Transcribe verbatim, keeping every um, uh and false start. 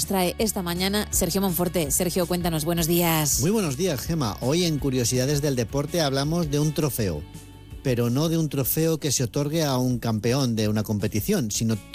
trae esta mañana Sergio Monforte. Sergio, cuéntanos, buenos días. Muy buenos días, Gema. Hoy en Curiosidades del Deporte hablamos de un trofeo, pero no de un trofeo que se otorgue a un campeón de una competición, sino